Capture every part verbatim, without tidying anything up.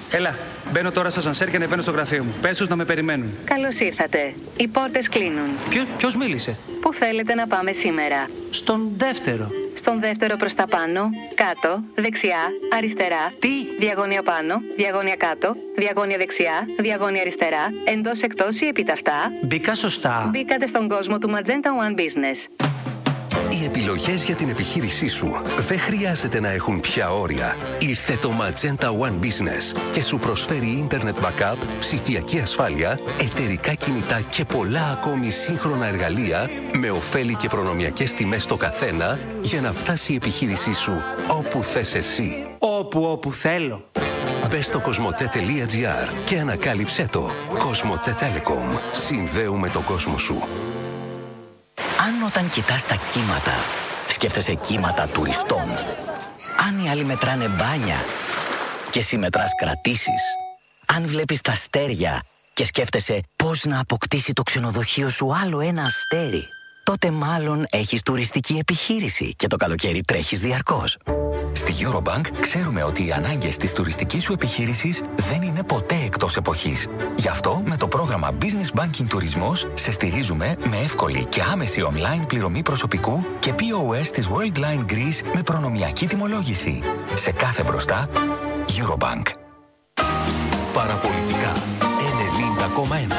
Έλα, μπαίνω τώρα στο σανσέρ και ανεβαίνω στο γραφείο μου. Πες τους να με περιμένουν. Καλώς ήρθατε. Οι πόρτες κλείνουν. Ποιο, ποιος μίλησε? Πού θέλετε να πάμε σήμερα? Στον δεύτερο. Στον δεύτερο προς τα πάνω, κάτω, δεξιά, αριστερά. Τι? Διαγώνια πάνω, διαγώνια κάτω, διαγώνια δεξιά, διαγώνια αριστερά, εντός εκτός ή επιταυτά. Μπήκα σωστά. Μπήκατε στον κόσμο του Magenta One Business. Οι επιλογές για την επιχείρησή σου δεν χρειάζεται να έχουν πια όρια. Ήρθε το Magenta One Business και σου προσφέρει Internet Backup, ψηφιακή ασφάλεια, εταιρικά κινητά και πολλά ακόμη σύγχρονα εργαλεία με ωφέλη και προνομιακές τιμές στο καθένα για να φτάσει η επιχείρησή σου όπου θες εσύ. Όπου, όπου θέλω. Μπες στο κοσμοτέ.gr και ανακάλυψέ το. Κοσμοτέ Telecom. Συνδέουμε τον κόσμο σου. Αν όταν κοιτάς τα κύματα, σκέφτεσαι κύματα τουριστών. Αν οι άλλοι μετράνε μπάνια και εσύ μετράς κρατήσεις. Αν βλέπεις τα αστέρια και σκέφτεσαι πώς να αποκτήσει το ξενοδοχείο σου άλλο ένα αστέρι, τότε μάλλον έχεις τουριστική επιχείρηση και το καλοκαίρι τρέχεις διαρκώς. Στη Eurobank ξέρουμε ότι οι ανάγκες της τουριστικής σου επιχείρησης δεν είναι ποτέ εκτός εποχής. Γι' αυτό με το πρόγραμμα Business Banking Τουρισμός σε στηρίζουμε με εύκολη και άμεση online πληρωμή προσωπικού και πι ο ες της Worldline Greece με προνομιακή τιμολόγηση. Σε κάθε μπροστά, Eurobank. Παραπολιτικά ενενήντα κόμμα ένα.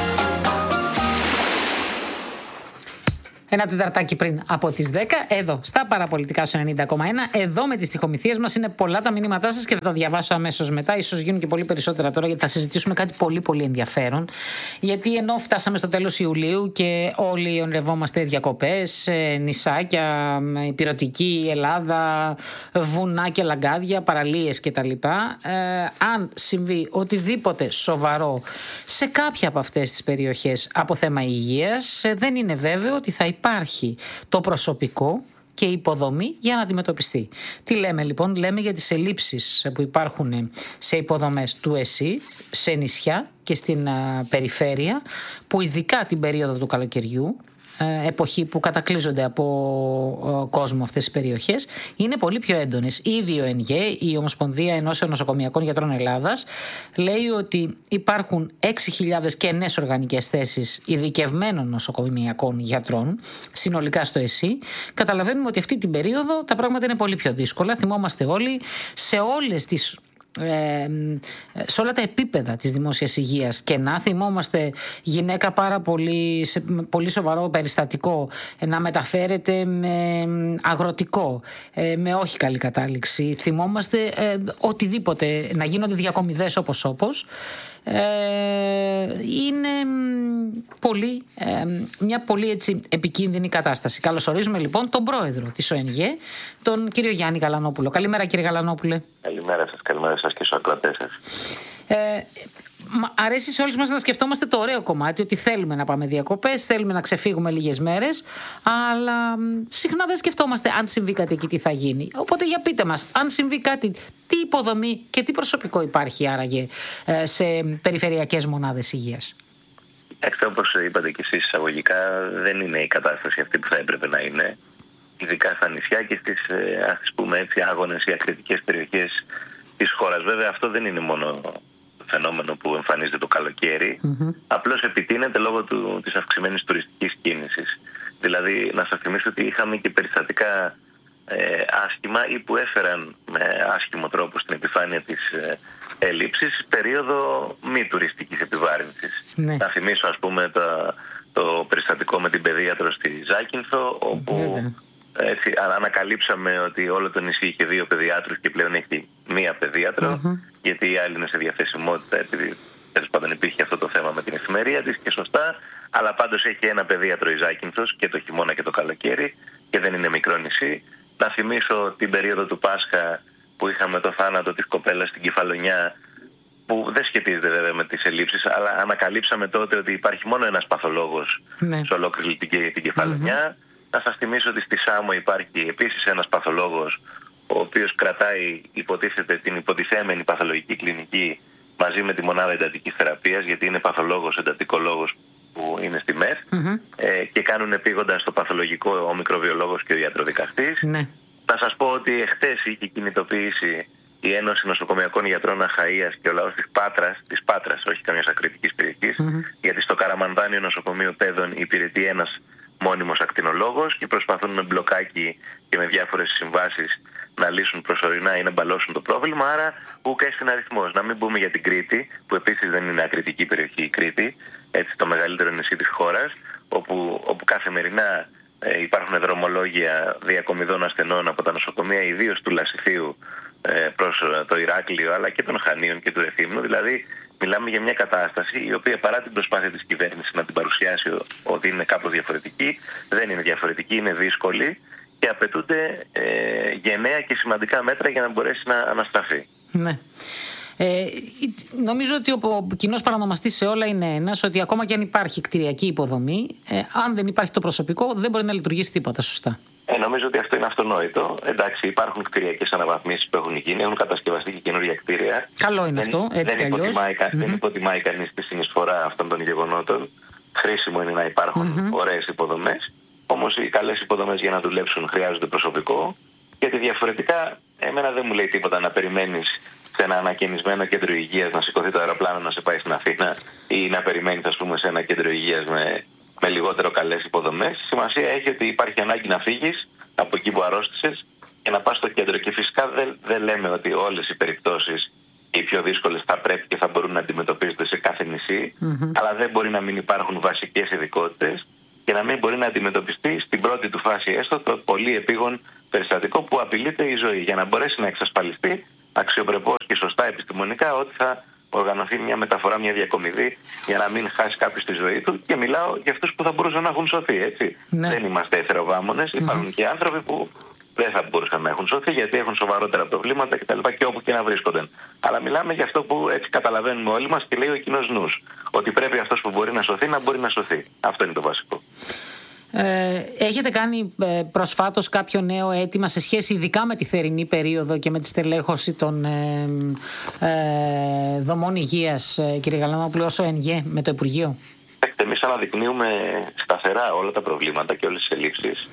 Ένα τεταρτάκι πριν από τις δέκα, εδώ στα Παραπολιτικά στο ενενήντα κόμμα ένα. Εδώ με τις τοιχομηθείες μας είναι πολλά τα μηνύματά σας και θα τα διαβάσω αμέσως μετά. Ίσως γίνουν και πολύ περισσότερα τώρα, γιατί θα συζητήσουμε κάτι πολύ πολύ ενδιαφέρον. Γιατί ενώ φτάσαμε στο τέλος Ιουλίου και όλοι ονειρευόμαστε διακοπές, νησάκια, υπηρετική Ελλάδα, βουνά και λαγκάδια, παραλίες κτλ. Ε, αν συμβεί οτιδήποτε σοβαρό σε κάποια από αυτές τις περιοχές από θέμα υγείας, δεν είναι βέβαιο ότι θα υπάρχει το προσωπικό και η υποδομή για να αντιμετωπιστεί. Τι λέμε λοιπόν? Λέμε για τις ελλείψεις που υπάρχουν σε υποδομές του ΕΣΥ, σε νησιά και στην α, περιφέρεια, που ειδικά την περίοδο του καλοκαιριού, εποχή που κατακλείζονται από κόσμο αυτές τις περιοχές, είναι πολύ πιο έντονες. Ήδη ο ΕΝΓΕ, η Ομοσπονδία Ενώσεων Νοσοκομιακών Γιατρών Ελλάδας, λέει ότι υπάρχουν έξι χιλιάδες κενές οργανικές θέσεις ειδικευμένων νοσοκομιακών γιατρών συνολικά στο ΕΣΥ. Καταλαβαίνουμε ότι αυτή την περίοδο τα πράγματα είναι πολύ πιο δύσκολα. Θυμόμαστε όλοι σε όλες τις Ε, σε όλα τα επίπεδα της δημόσιας υγείας και να θυμόμαστε γυναίκα πάρα πολύ, σε πολύ σοβαρό περιστατικό να μεταφέρεται με αγροτικό, ε, με όχι καλή κατάληξη. Θυμόμαστε ε, οτιδήποτε, να γίνονται διακομιδές όπως όπως. Ε, είναι πολύ, ε, μια πολύ έτσι επικίνδυνη κατάσταση. Καλωσορίζουμε λοιπόν τον πρόεδρο της ΟΕΝΓΕ, τον κύριο Γιάννη Γαλανόπουλο. Καλημέρα κύριε Γαλανόπουλε. Καλημέρα σας, καλημέρα σας και στους ακροατές σας. Ε, αρέσει σε όλους μας να σκεφτόμαστε το ωραίο κομμάτι, ότι θέλουμε να πάμε διακοπές, θέλουμε να ξεφύγουμε λίγες μέρες, αλλά συχνά δεν σκεφτόμαστε αν συμβεί κάτι εκεί τι θα γίνει. Οπότε για πείτε μας, αν συμβεί κάτι, τι υποδομή και τι προσωπικό υπάρχει άραγε σε περιφερειακές μονάδες υγείας? Κοιτάξτε, όπως είπατε και εσείς εισαγωγικά, δεν είναι η κατάσταση αυτή που θα έπρεπε να είναι, ειδικά στα νησιά και στις, ας πούμε έτσι, άγονες ή ακριτικές περιοχές της χώρας. Βέβαια αυτό δεν είναι μόνο φαινόμενο που εμφανίζεται το καλοκαίρι, mm-hmm. απλώς επιτείνεται λόγω του, της αυξημένης τουριστικής κίνησης. Δηλαδή, να σας θυμίσω ότι είχαμε και περιστατικά ε, άσχημα ή που έφεραν με άσχημο τρόπο στην επιφάνεια της ε, έλλειψης περίοδο μη τουριστικής επιβάρυνσης. Mm-hmm. Να θυμίσω, ας πούμε, το, το περιστατικό με την παιδίατρο στη Ζάκυνθο, όπου mm-hmm. έτσι, ανακαλύψαμε ότι όλο το νησί είχε δύο παιδιάτρους και πλέον έχει μία παιδίατρο, mm-hmm. γιατί η άλλη είναι σε διαθεσιμότητα, επειδή τέλος πάντων υπήρχε αυτό το θέμα με την εφημερία της και σωστά, αλλά πάντως έχει ένα παιδίατρο η Ζάκυνθος και το χειμώνα και το καλοκαίρι και δεν είναι μικρό νησί. Να θυμίσω την περίοδο του Πάσχα που είχαμε το θάνατο της κοπέλας στην Κεφαλονιά, που δεν σχετίζεται βέβαια με τις ελλείψεις, αλλά ανακαλύψαμε τότε ότι υπάρχει μόνο ένας παθολόγος ναι. σε ολόκληρη την, την Κεφαλονιά. Mm-hmm. Να σας θυμίσω ότι στη Σάμο υπάρχει επίσης ένας παθολόγος, ο οποίος κρατάει, υποτίθεται, την υποτιθέμενη παθολογική κλινική μαζί με τη μονάδα εντατικής θεραπείας, γιατί είναι παθολόγος, εντατικολόγος που είναι στη ΜΕΘ, mm-hmm. ε, και κάνουν επίγοντα στο παθολογικό ο μικροβιολόγος και ο ιατροδικαστής. Mm-hmm. Να σας πω ότι εχθές είχε κινητοποιήσει η Ένωση Νοσοκομειακών Γιατρών Αχαΐας και ο λαός της Πάτρας, της Πάτρας, όχι καμιάς ακριτικής περιοχής, mm-hmm. γιατί στο Καραμανδάνιο Νοσοκομείο Παιδών υπηρετεί ένας μόνιμος ακτινολόγος και προσπαθούν με μπλοκάκι και με διάφορες συμβάσεις να λύσουν προσωρινά ή να μπαλώσουν το πρόβλημα. Άρα, ούκ έστειν αριθμός. Να μην πούμε για την Κρήτη, που επίσης δεν είναι ακριτική περιοχή η Κρήτη, έτσι, το μεγαλύτερο νησί της χώρας, όπου, όπου καθημερινά ε, υπάρχουν δρομολόγια διακομιδών ασθενών από τα νοσοκομεία, ιδίως του Λασιθίου ε, προς το Ηράκλειο, αλλά και των Χανίων και του Ρεθύμνου. Δηλαδή, μιλάμε για μια κατάσταση η οποία, παρά την προσπάθεια της κυβέρνησης να την παρουσιάσει ότι είναι κάπως διαφορετική, δεν είναι διαφορετική, είναι δύσκολη και απαιτούνται ε, γενναία και σημαντικά μέτρα για να μπορέσει να αναστραφεί. Ναι. Ε, νομίζω ότι ο κοινός παρανομαστής σε όλα είναι ένας, ότι ακόμα και αν υπάρχει κτηριακή υποδομή, ε, αν δεν υπάρχει το προσωπικό, δεν μπορεί να λειτουργήσει τίποτα σωστά. Ε, νομίζω ότι αυτό είναι αυτονόητο. Εντάξει, υπάρχουν κτηριακές αναβαθμίσεις που έχουν γίνει, έχουν κατασκευαστεί και καινούργια κτίρια. Καλό είναι δεν, αυτό, έτσι δεν κι αλλιώς. Mm-hmm. Δεν υποτιμάει κανείς τη συνεισφορά αυτών των γεγονότων. Χρήσιμο είναι να υπάρχουν mm-hmm. ωραίες υποδομές. Όμως οι καλές υποδομές για να δουλέψουν χρειάζονται προσωπικό. Γιατί διαφορετικά, εμένα δεν μου λέει τίποτα να περιμένεις σε ένα ανακαινισμένο κέντρο υγείας να σηκωθεί το αεροπλάνο να σε πάει στην Αθήνα ή να περιμένεις, ας πούμε, σε ένα κέντρο υγείας με, με λιγότερο καλές υποδομές. Σημασία έχει ότι υπάρχει ανάγκη να φύγεις από εκεί που αρρώστησες και να πας στο κέντρο. Και φυσικά δεν, δεν λέμε ότι όλες οι περιπτώσεις, οι πιο δύσκολες, θα πρέπει και θα μπορούν να αντιμετωπίζονται σε κάθε νησί, mm-hmm. αλλά δεν μπορεί να μην υπάρχουν βασικές ειδικότητες και να μην μπορεί να αντιμετωπιστεί στην πρώτη του φάση έστω το πολύ επίγον περιστατικό που απειλείται η ζωή, για να μπορέσει να εξασφαλιστεί αξιοπρεπώς και σωστά επιστημονικά ότι θα οργανωθεί μια μεταφορά, μια διακομιδή για να μην χάσει κάποιος τη ζωή του. Και μιλάω για αυτούς που θα μπορούσαν να έχουν σωθεί, έτσι. Ναι. Δεν είμαστε εθεροβάμονες, mm-hmm. υπάρχουν και άνθρωποι που δεν θα μπορούσαν να έχουν σωθεί γιατί έχουν σοβαρότερα προβλήματα κτλ. Και όπου και να βρίσκονται. Αλλά μιλάμε για αυτό που έτσι καταλαβαίνουμε όλοι μας και λέει ο κοινός νους. Ότι πρέπει αυτός που μπορεί να σωθεί να μπορεί να σωθεί. Αυτό είναι το βασικό. Ε, έχετε κάνει ε, προσφάτως κάποιο νέο αίτημα σε σχέση ειδικά με τη θερινή περίοδο και με τη στελέχωση των ε, ε, δομών υγείας, ε, κύριε Γαλανόπουλο, όσο εν γε με το Υπουργείο? Εμείς αναδεικνύουμε σταθερά όλα τα προβλήματα και όλες τις ελλείψεις.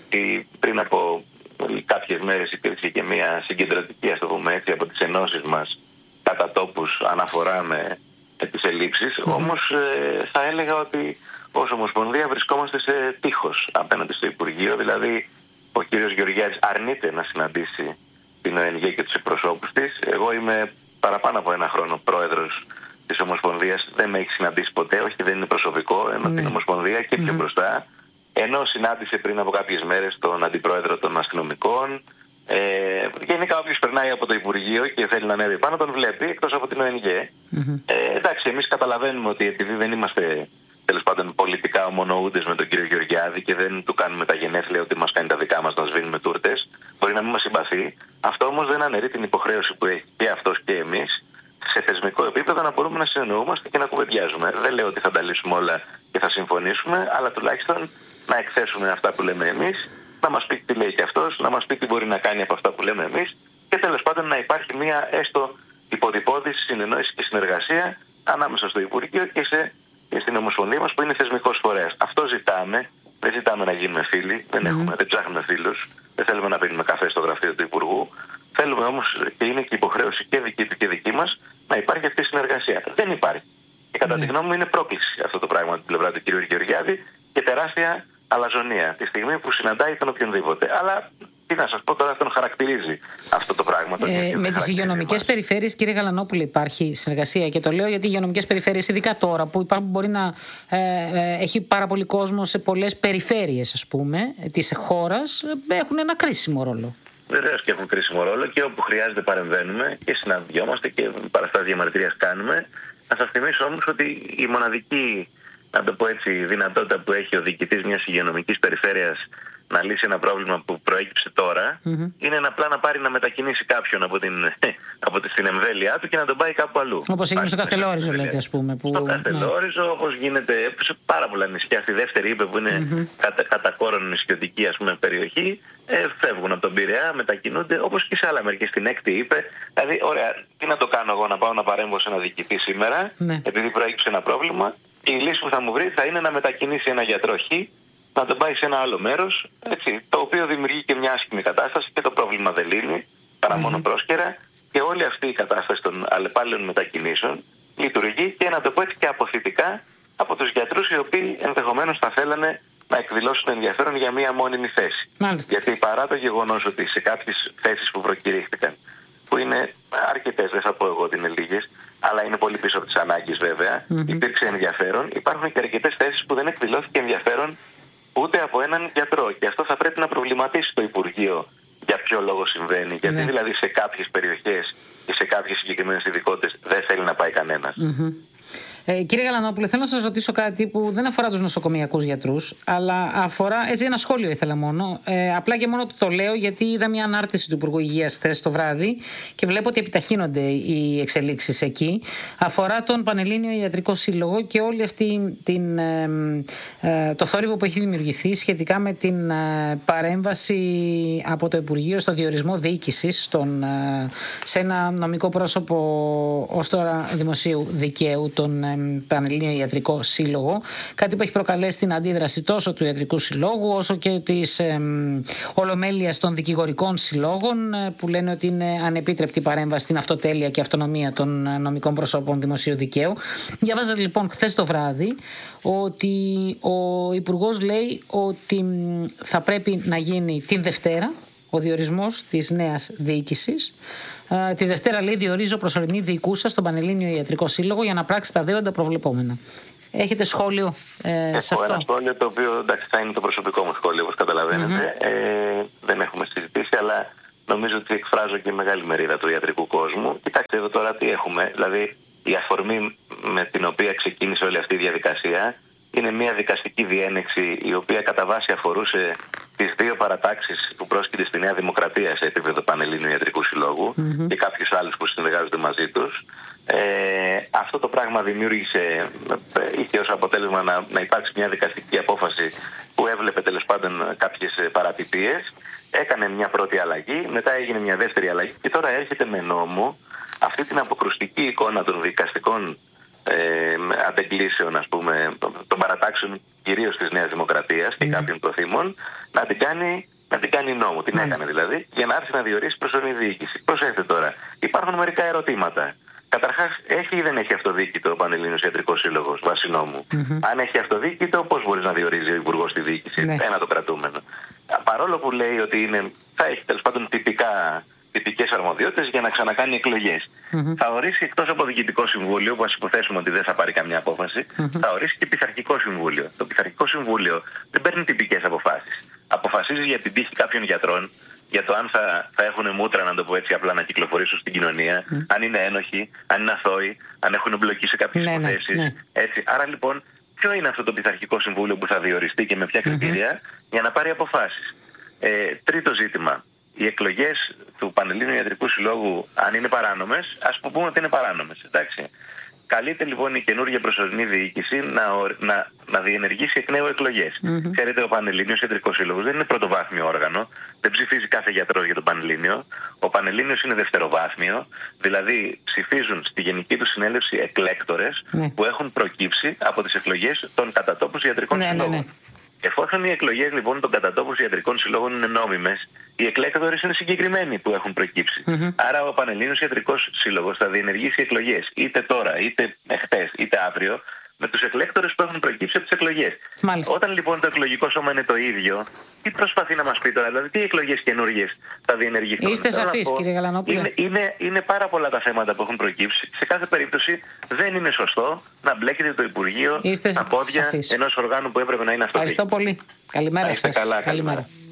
Πριν από κάποιες μέρες υπήρξε και μια συγκεντρωτική, ας το πούμε έτσι, από τις ενώσεις μας κατά τόπους αναφορά με τις ελλείψεις. Mm-hmm. Όμως ε, θα έλεγα ότι ως Ομοσπονδία βρισκόμαστε σε τείχος απέναντι στο Υπουργείο. Δηλαδή ο κύριος Γεωργιάδης αρνείται να συναντήσει την ΟΕΝΓΕ και τους εκπροσώπους της. Εγώ είμαι παραπάνω από ένα χρόνο πρόεδρος της Ομοσπονδίας. Δεν με έχει συναντήσει ποτέ, όχι δεν είναι προσωπικό, ενώ mm-hmm. την Ομοσπονδία και πιο mm-hmm. μπροστά. Ενώ συνάντησε πριν από κάποιες μέρες τον αντιπρόεδρο των αστυνομικών. Ε, γενικά όποιος περνάει από το Υπουργείο και θέλει να ανέβει πάνω τον βλέπει, εκτός από την ΟΕΝΓΕ. Mm-hmm. Ε, εντάξει, εμείς καταλαβαίνουμε ότι επειδή δεν είμαστε τέλος πάντων πολιτικά ομονοούντες με τον κύριο Γεωργιάδη και δεν του κάνουμε τα γενέθλια ότι μας κάνει τα δικά μας να σβήνουμε τούρτες, μπορεί να μην μας συμπαθεί. Αυτό όμως δεν αναιρεί την υποχρέωση που έχει και αυτός και εμείς σε θεσμικό επίπεδο να μπορούμε να συνεννοούμαστε και να κουβεντιάζουμε. Δεν λέω ότι θα τα λύσουμε όλα και θα συμφωνήσουμε, αλλά τουλάχιστον να εκθέσουμε αυτά που λέμε εμείς, να μας πει τι λέει και αυτός, να μας πει τι μπορεί να κάνει από αυτά που λέμε εμείς και τέλος πάντων να υπάρχει μια έστω υποδοιπόδηση, συνεννόηση και συνεργασία ανάμεσα στο Υπουργείο και, σε, και στην Ομοσπονδία μας που είναι θεσμικός φορέας. Αυτό ζητάμε. Δεν ζητάμε να γίνουμε φίλοι, δεν, έχουμε, mm. δεν ψάχνουμε φίλους, δεν θέλουμε να πίνουμε καφέ στο γραφείο του Υπουργού. Θέλουμε όμως, και είναι και υποχρέωση και δική του και δική μας, να υπάρχει αυτή η συνεργασία. Δεν υπάρχει. Και κατά mm. τη γνώμη μου είναι πρόκληση αυτό το πράγμα από την πλευρά του κ. Γεωργιάδη και τεράστια αλαζονία τη στιγμή που συναντάει τον οποιονδήποτε. Αλλά τι να σας πω τώρα, τον χαρακτηρίζει αυτό το πράγμα. Το ε, με τις υγειονομικές περιφέρειες, κύριε Γαλανόπουλε, υπάρχει συνεργασία? Και το λέω γιατί οι υγειονομικές περιφέρειες, ειδικά τώρα που υπάρχουν, μπορεί να ε, ε, έχει πάρα πολύ κόσμο σε πολλές περιφέρειες, ας πούμε, της χώρας, έχουν ένα κρίσιμο ρόλο. Βεβαίως και έχουν κρίσιμο ρόλο και όπου χρειάζεται παρεμβαίνουμε και συναντιόμαστε και παραστάσεις διαμαρτυρίας κάνουμε. Να σας θυμίσω όμως ότι η μοναδική, να το πω έτσι, δυνατότητα που έχει ο διοικητής μιας υγειονομικής περιφέρειας να λύσει ένα πρόβλημα που προέκυψε τώρα mm-hmm. είναι να απλά να πάρει να μετακινήσει κάποιον από την, από την εμβέλειά του και να τον πάει κάπου αλλού. Όπως έγινε στο Καστελόριζο, λέτε, ας πούμε. Που... Στο Καστελόριζο, ναι. όπως γίνεται σε πάρα πολλά νησιά, στη δεύτερη ύπε που είναι mm-hmm. κατά, κατά κόρον νησιωτική, ας πούμε, περιοχή, ε, φεύγουν από τον Πειραιά, μετακινούνται, όπως και σε άλλα μερικές, στην έκτη ύπε. Δηλαδή, ωραία, τι να το κάνω εγώ, να πάω να παρέμβω σε ένα διοικητή σήμερα, ναι. επειδή προέκυψε ένα πρόβλημα. Η λύση που θα μου βρει θα είναι να μετακινήσει ένα γιατρό Χ, να τον πάει σε ένα άλλο μέρος, έτσι, το οποίο δημιουργεί και μια άσχημη κατάσταση και το πρόβλημα δεν λύνει, παρά μόνο mm-hmm. πρόσκαιρα. Και όλη αυτή η κατάσταση των αλλεπάλληλων μετακινήσεων λειτουργεί και, να το πω έτσι, και αποθητικά από τους γιατρούς, οι οποίοι ενδεχομένως θα θέλανε να εκδηλώσουν ενδιαφέρον για μία μόνιμη θέση. Μάλιστα. Γιατί παρά το γεγονός ότι σε κάποιες θέσεις που προκηρύχθηκαν, που είναι αρκετές, δεν θα πω εγώ ότι είναι λίγες, αλλά είναι πολύ πίσω από τις ανάγκες βέβαια, mm-hmm. υπήρξε ενδιαφέρον, υπάρχουν και αρκετές θέσεις που δεν εκδηλώθηκε ενδιαφέρον ούτε από έναν γιατρό. Και αυτό θα πρέπει να προβληματίσει το Υπουργείο για ποιο λόγο συμβαίνει. Γιατί ναι. δηλαδή σε κάποιες περιοχές και σε κάποιες συγκεκριμένες ειδικότητες δεν θέλει να πάει κανένας. Mm-hmm. Ε, κύριε Γαλανόπουλε, θέλω να σας ρωτήσω κάτι που δεν αφορά τους νοσοκομιακούς γιατρούς, αλλά αφορά, έτσι, ένα σχόλιο ήθελα μόνο. Ε, απλά και μόνο το λέω γιατί είδα μια ανάρτηση του Υπουργού Υγείας χθες το βράδυ και βλέπω ότι επιταχύνονται οι εξελίξεις εκεί. Αφορά τον Πανελλήνιο Ιατρικό Σύλλογο και όλη αυτή την, ε, ε, το θόρυβο που έχει δημιουργηθεί σχετικά με την ε, παρέμβαση από το Υπουργείο στο διορισμό διοίκησης στον, ε, σε ένα νομικό πρόσωπο ως τώρα δημοσίου δικαίου, τον Πανελλήνιο Ιατρικό Σύλλογο, κάτι που έχει προκαλέσει την αντίδραση τόσο του Ιατρικού Συλλόγου όσο και της ε, ολομέλειας των δικηγορικών συλλόγων, ε, που λένε ότι είναι ανεπίτρεπτη παρέμβαση στην αυτοτέλεια και αυτονομία των νομικών προσώπων δημοσίου δικαίου. Διαβάζατε λοιπόν χθες το βράδυ ότι ο Υπουργός λέει ότι θα πρέπει να γίνει την Δευτέρα ο διορισμός της νέας διοίκησης. Uh, τη Δευτέρα, λέει, διορίζω προσωρινή διοικούσα στον Πανελλήνιο Ιατρικό Σύλλογο για να πράξει τα δέοντα προβλεπόμενα. Έχετε σχόλιο ε, Έχω σε αυτό? Ένα σχόλιο το οποίο, εντάξει, θα είναι το προσωπικό μου σχόλιο, όπως καταλαβαίνετε. Mm-hmm. Ε, δεν έχουμε συζητήσει, αλλά νομίζω ότι εκφράζω και μεγάλη μερίδα του ιατρικού κόσμου. Κοιτάξτε εδώ τώρα τι έχουμε. Δηλαδή, η αφορμή με την οποία ξεκίνησε όλη αυτή η διαδικασία είναι μια δικαστική διένεξη η οποία κατά βάση αφορούσε τις δύο παρατάξεις που πρόσκειται στη Νέα Δημοκρατία σε επίπεδο Πανελλήνιου Ιατρικού Συλλόγου mm-hmm. και κάποιους άλλους που συνεργάζονται μαζί τους. Ε, αυτό το πράγμα δημιούργησε, είχε ως αποτέλεσμα να, να υπάρξει μια δικαστική απόφαση που έβλεπε τέλος πάντων κάποιες παρατυπίες. Έκανε μια πρώτη αλλαγή, μετά έγινε μια δεύτερη αλλαγή και τώρα έρχεται με νόμο αυτή την αποκρουστική εικόνα των δικαστικών Ε, αντεγκλήσεων, ας πούμε, των παρατάξεων κυρίως της Νέας Δημοκρατίας και mm. κάποιων προθήμων, να την κάνει, να την κάνει νόμο. Την mm. έκανε δηλαδή, για να έρθει να διορίσει προσωρινή διοίκηση. Προσέξτε τώρα, υπάρχουν μερικά ερωτήματα. Καταρχάς, έχει ή δεν έχει αυτοδίκητο ο Πανελλήνιος Ιατρικός Σύλλογος βάσει νόμου? Mm-hmm. Αν έχει αυτοδίκητο, πώς μπορεί να διορίζει ο Υπουργός τη διοίκηση? Mm. Ένα το κρατούμενο. Παρόλο που λέει ότι είναι, θα έχει τέλος πάντων τυπικά. τυπικές αρμοδιότητες για να ξανακάνει εκλογές. Mm-hmm. Θα ορίσει εκτός από διοικητικό συμβούλιο, που ας υποθέσουμε ότι δεν θα πάρει καμιά απόφαση, mm-hmm. θα ορίσει και πειθαρχικό συμβούλιο. Το πειθαρχικό συμβούλιο δεν παίρνει τυπικές αποφάσεις. Αποφασίζει για την τύχη κάποιων γιατρών, για το αν θα, θα έχουν μούτρα, να το πω έτσι απλά, να κυκλοφορήσουν στην κοινωνία, mm. αν είναι ένοχοι, αν είναι αθώοι, αν έχουν εμπλοκή σε κάποιες υποθέσεις. Ναι, ναι. Έτσι. Άρα λοιπόν, ποιο είναι αυτό το πειθαρχικό συμβούλιο που θα διοριστεί και με ποια κριτήρια mm-hmm. για να πάρει αποφάσεις? Ε, τρίτο ζήτημα. Οι εκλογές του Πανελλήνιου Ιατρικού Συλλόγου, αν είναι παράνομες, ας πούμε ότι είναι παράνομες. Εντάξει. Καλείται λοιπόν η καινούργια προσωρινή διοίκηση να, να, να διενεργήσει εκ νέου εκλογές. Mm-hmm. Ξέρετε, ο Πανελλήνιος Ιατρικός Σύλλογος δεν είναι πρωτοβάθμιο όργανο, δεν ψηφίζει κάθε γιατρός για τον Πανελλήνιο. Ο Πανελλήνιος είναι δευτεροβάθμιο, δηλαδή ψηφίζουν στη γενική του συνέλευση εκλέκτορες mm-hmm. που έχουν προκύψει από τις εκλογές των κατατόπους ιατρικών mm-hmm. συλλόγων. Εφόσον οι εκλογές λοιπόν των κατατόπους ιατρικών συλλόγων είναι νόμιμες, οι εκλέκτορες είναι συγκεκριμένοι που έχουν προκύψει. Mm-hmm. Άρα ο Πανελλήνιος Ιατρικός Σύλλογος θα διενεργήσει εκλογές είτε τώρα, είτε χτες, είτε αύριο, με τους εκλέκτορες που έχουν προκύψει από τις εκλογές. Μάλιστα. Όταν λοιπόν το εκλογικό σώμα είναι το ίδιο, τι προσπαθεί να μας πει τώρα, δηλαδή τι εκλογές καινούργιες θα διενεργηθούν? Είστε σαφείς, κύριε Γαλανόπουλε? Είναι, είναι, είναι πάρα πολλά τα θέματα που έχουν προκύψει. Σε κάθε περίπτωση δεν είναι σωστό να μπλέκεται το Υπουργείο στα πόδια ενός οργάνου που έπρεπε να είναι αυτοδίκητο. Ευχαριστώ πολύ. Καλημέρα σας. Καλά, καλημέρα.